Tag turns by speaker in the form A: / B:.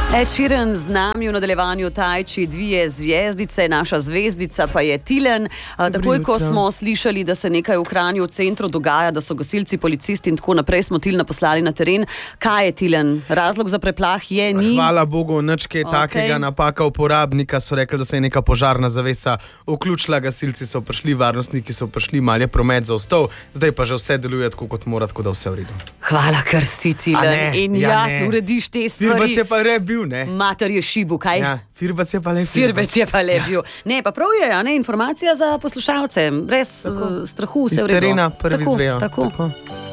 A: Ed Sheeran z nami v nadaljevanju Tajči, dvije zvezdice, naša zvezdica pa je Tilen. Takoj, ko smo slišali, da se nekaj v Kranju v centru dogaja, da so gasilci, policisti in tako naprej, smo Tilna poslali na teren. Kaj je, Tilen? Razlog za preplah je ni?
B: Hvala Bogu, nič kaj takega, napaka uporabnika, so rekli, da se je neka požarna zavesa vključila, gasilci so prišli, varnostniki so prišli, mal je promet zaostal, zdaj pa že vse deluje tako, kot mora, tako da vse v redu.
A: Hvala, ker si, Tilen. In urediš te stvari.
B: Firbec je pa re bil, ne?
A: Mater je šibu, kaj?
B: Ja, firbec je pa le
A: Firbec je pa le bil. Ne, pa prav je, ne, informacija za poslušalce, brez strahu, vse v redu.
B: Iz terena prvi zvejo.
A: Tako.